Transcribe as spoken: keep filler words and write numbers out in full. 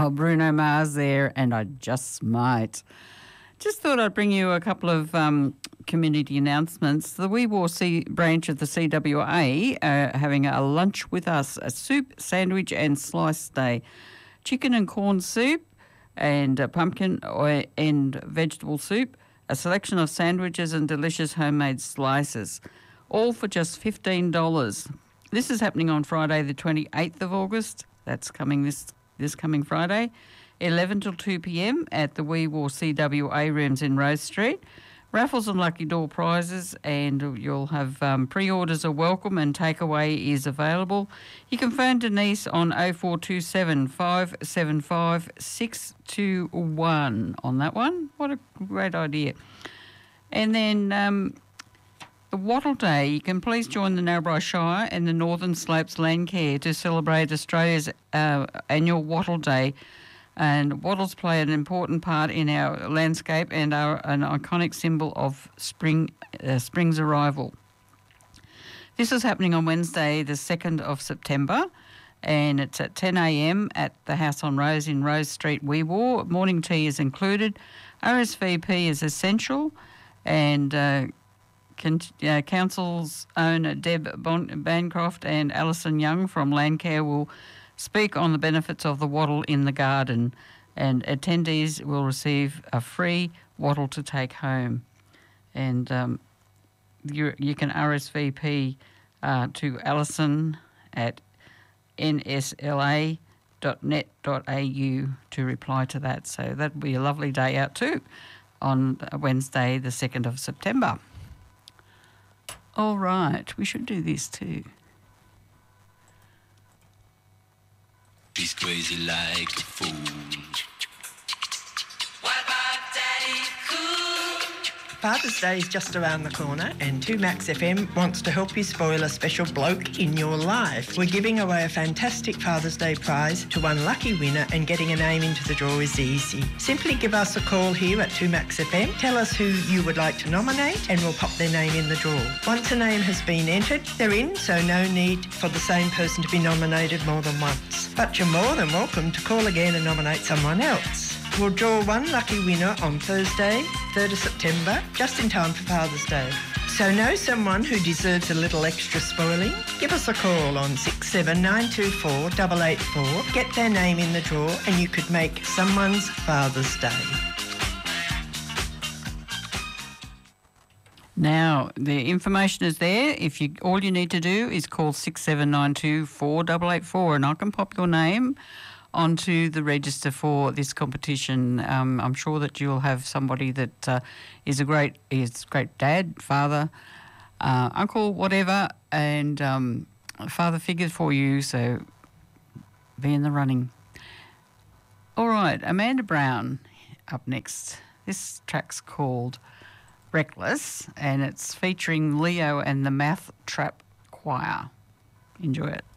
Oh, Bruno Mars there, and I just might. Just thought I'd bring you a couple of um, community announcements. The Wee Waa C branch of the C W A are having a lunch with us, a soup, sandwich and slice day. Chicken and corn soup and a pumpkin and vegetable soup, a selection of sandwiches and delicious homemade slices, all for just fifteen dollars. This is happening on Friday the twenty-eighth of August. That's coming this, this coming Friday. eleven till two p.m. at the Wee Waa C W A rooms in Rose Street. Raffles and lucky door prizes, and you'll have um, pre-orders are welcome and takeaway is available. You can phone Denise on oh four two seven, five seven five, six two one on that one. What a great idea. And then um, the Wattle Day, you can please join the Narrabri Shire and the Northern Slopes Landcare to celebrate Australia's uh, annual Wattle Day. And wattles play an important part in our landscape and are an iconic symbol of spring, uh, spring's arrival. This is happening on Wednesday, the second of September, and it's at ten a.m. at the House on Rose in Rose Street, Wee Waa. Morning tea is included. R S V P is essential, and uh, con- uh, Council's own Deb bon- Bancroft and Alison Young from Landcare will speak on the benefits of the wattle in the garden, and attendees will receive a free wattle to take home. And um, you, you can R S V P uh, to Alison at n s l a dot net dot a u to reply to that. So that'll be a lovely day out too on Wednesday, the second of September. All right, we should do this too. He's crazy like a fool. What about Daddy Cool? Father's Day is just around the corner, and two Max F M wants to help you spoil a special bloke in your life. We're giving away a fantastic Father's Day prize to one lucky winner, and getting a name into the draw is easy. Simply give us a call here at two Max F M, tell us who you would like to nominate, and we'll pop their name in the draw. Once a name has been entered, they're in, so no need for the same person to be nominated more than once. But you're more than welcome to call again and nominate someone else. We'll draw one lucky winner on Thursday, third of September, just in time for Father's Day. So know someone who deserves a little extra spoiling? Give us a call on six seven nine two four, eight eight four, get their name in the draw, and you could make someone's Father's Day. Now, the information is there. If you all you need to do is call six seven nine two four, eight eight four, and I can pop your name onto the register for this competition. Um, I'm sure that you'll have somebody that uh, is a great, is great dad, father, uh, uncle, whatever, and um, father figure for you. So be in the running. All right, Amanda Brown up next. This track's called Reckless, and it's featuring Leo and the Math Trap Choir. Enjoy it.